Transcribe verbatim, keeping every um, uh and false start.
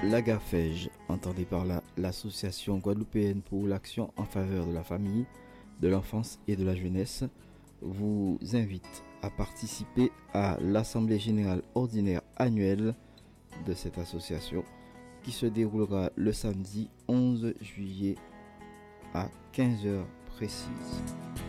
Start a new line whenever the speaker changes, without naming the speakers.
L'AGAFEJ, entendez par là l'Association guadeloupéenne pour l'action en faveur de la famille, de l'enfance et de la jeunesse, vous invite à participer à l'Assemblée générale ordinaire annuelle de cette association qui se déroulera le samedi onze juillet à quinze heures précises.